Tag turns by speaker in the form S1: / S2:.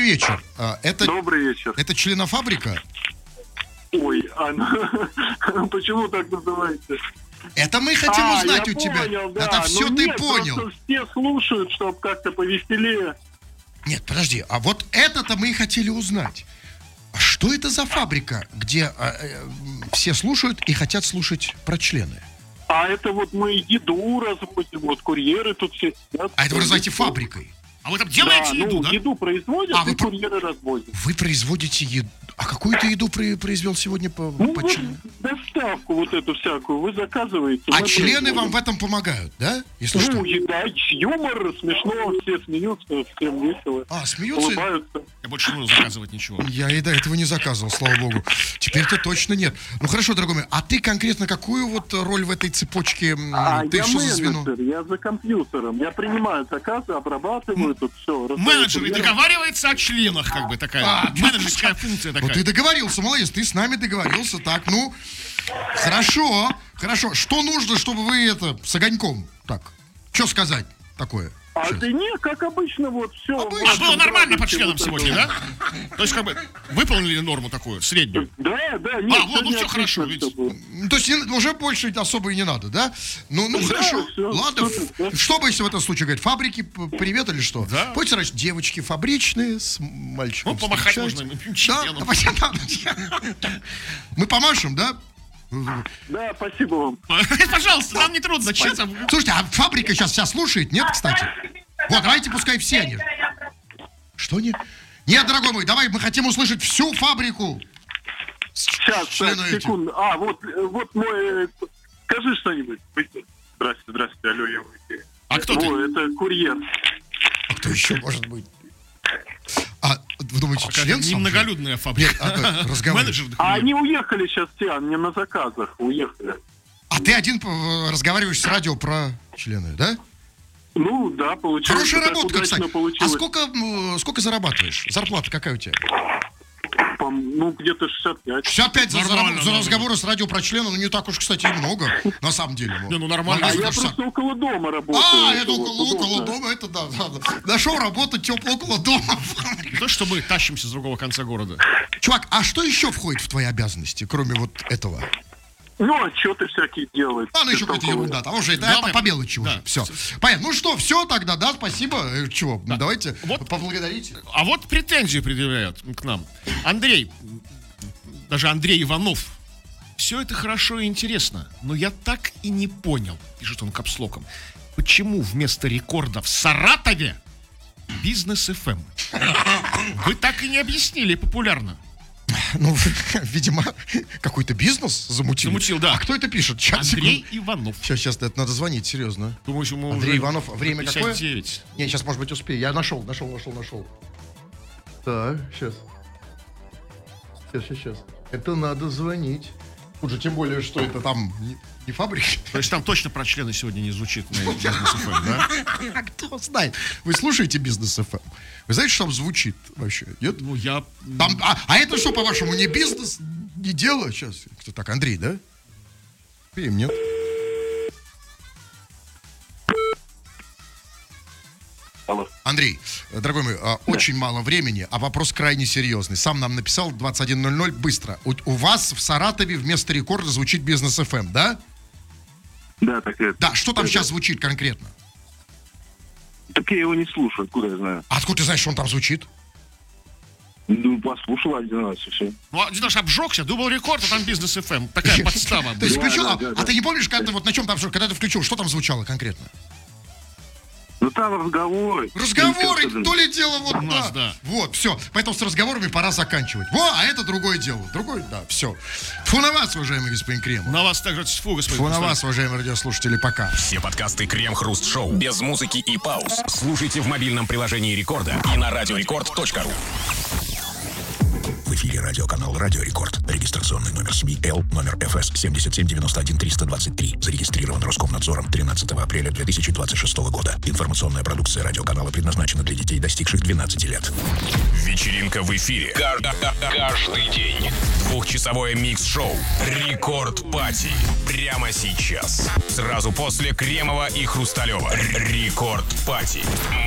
S1: вечер.
S2: Добрый вечер.
S1: Это членофабрика?
S2: Ой, почему так называете?
S1: Это мы хотим узнать у тебя.
S2: Понял, да.
S1: Это все ты понял.
S2: Просто все слушают, чтобы как-то повеселее.
S1: Нет, подожди, а вот это-то мы и хотели узнать. А что это за фабрика, где все слушают и хотят слушать про члены?
S2: А это вот мы еду разводим, вот курьеры тут все сидят.
S1: А это вы называете фабрикой?
S3: А вы там делаете еду, да?
S2: Еду производят, и курьеры разводят.
S1: Вы производите еду? А какую ты еду произвел сегодня по членам?
S2: Доставку вот эту всякую вы заказываете.
S1: А члены вам в этом помогают, да? Если что.
S2: Да, юмор, смешно, все смеются, всем весело.
S1: Смеются?
S2: Улыбаются.
S3: Я больше не буду заказывать ничего.
S1: Я и до этого не заказывал, слава богу. Теперь-то точно нет. Ну хорошо, дорогой мой, а ты конкретно какую вот роль в этой цепочке? Ты
S2: я
S1: что за звено?
S2: менеджер, я за компьютером. Я принимаю заказы, обрабатываю тут все.
S3: Менеджер и договаривается о членах, как бы такая менеджерская функция такая.
S1: Ну ты договорился, молодец, ты с нами договорился, так, ну, хорошо. Что нужно, чтобы вы с огоньком, так, что сказать такое?
S2: Да не, как обычно, вот все.
S3: А было нормально по членам сегодня, да? То есть, как бы, выполнили норму такую, среднюю?
S2: Да, нет.
S3: Ну все хорошо, видите.
S1: То есть уже больше особо и не надо, да? Ну хорошо,
S2: всё,
S1: ладно. Что бы если в этом случае говорить? Фабрики, привет или что?
S3: Да.
S1: Будьте раньше, девочки фабричные с мальчиком.
S3: Ну, помахать можно членом.
S1: Мы помашем, да?
S2: Да, спасибо вам.
S3: Пожалуйста, нам не трудно, честно.
S1: Слушайте, а фабрика сейчас вся слушает, нет, кстати? Вот, давайте пускай все они. Что не? Нет, дорогой мой, давай, мы хотим услышать всю фабрику.
S2: Сейчас, секунду. Вот мой... Скажи что-нибудь. Здрасте, алло, я в эфире.
S3: А кто ты?
S2: Это курьер.
S1: А кто еще может быть? Вы думаете, член?
S3: Немноголюдная фабрика.
S1: Менеджер.
S2: Они уехали сейчас все, они на заказах уехали.
S1: А ты один разговариваешь с радио про члены, да?
S2: Ну, да, получилось.
S1: Хорошая работа, кстати.
S2: Получилось.
S1: А сколько зарабатываешь? Зарплата какая у тебя?
S2: Ну, где-то 65.
S1: 65 за разговоры с радио про члены, ну не так уж, кстати, и много, на самом деле.
S3: Ну нормально.
S2: Я просто около дома работаю.
S1: Это около дома, это да. Нашел работать около дома.
S3: Не то, что мы тащимся с другого конца города.
S1: Чувак, а что еще входит в твои обязанности, кроме вот этого?
S2: Ну, отчеты всякие делать.
S1: Еще какая-то ерунда, там уже это по мелочи уже. Все. Понятно. Ну что, все тогда, да, спасибо. Чего, давайте поблагодарите.
S3: А вот претензии предъявляют к нам. Андрей Иванов. Все это хорошо и интересно, но я так и не понял, пишет он капслоком, почему вместо рекорда в Саратове Бизнес ФМ. Вы так и не объяснили популярно.
S1: Ну, видимо, какой-то бизнес замутил.
S3: Замутил, да.
S1: А кто это пишет?
S3: Андрей Иванов.
S1: Сейчас это надо звонить, серьезно.
S3: Думаю, ему
S1: Андрей Иванов, время
S3: 59.
S1: Какое? Не, сейчас, может быть, успею. Я нашел. Так, сейчас. Это надо звонить. Тут же, тем более, что это там не фабрика.
S3: То есть там точно про члены сегодня не звучит на Бизнес ФМ, да?
S1: А кто знает? Вы слушаете Бизнес ФМ? Вы знаете, что там звучит вообще? Нет?
S3: Ну, я...
S1: Там, это что, по-вашему, не бизнес, не дело? Сейчас, кто так, Андрей, да? Нет?
S2: Алло.
S1: Андрей, дорогой мой, очень мало времени, а вопрос крайне серьезный. Сам нам написал 21:00, быстро. У вас в Саратове вместо рекорда звучит Бизнес ФМ, да?
S2: Да, так это.
S1: Да, что там сейчас звучит конкретно?
S2: Так я его не слушаю, откуда я знаю?
S1: А откуда ты знаешь, что он там звучит?
S2: Ну, послушал один раз, и все.
S3: Ну, один раз обжегся, думал рекорд, а там Бизнес ФМ. Такая подстава.
S1: То есть включил,
S2: да.
S1: а ты не помнишь, когда ты вот на чем там, когда ты включил, что там звучало конкретно?
S2: Ну, там разговоры.
S1: Разговоры, то ли дело вот,
S3: у нас, да.
S1: Вот, все. Поэтому с разговорами пора заканчивать. А это другое дело. Да, все. Фу на вас, уважаемый господин Кремов.
S3: На вас также фу, господин.
S1: Фу на вас, уважаемые радиослушатели, пока.
S4: Все подкасты Крем-Хруст-Шоу без музыки и пауз слушайте в мобильном приложении Рекорда и на радиорекорд.ру. В эфире радиоканал «Радио Рекорд». Регистрационный номер СМИ Л, номер ФС 7791-323. Зарегистрирован Роскомнадзором 13 апреля 2026 года. Информационная продукция радиоканала предназначена для детей, достигших 12 лет. Вечеринка в эфире. Каждый день. Двухчасовое микс-шоу «Рекорд Пати». Прямо сейчас. Сразу после Кремова и Хрусталева. Рекорд Пати.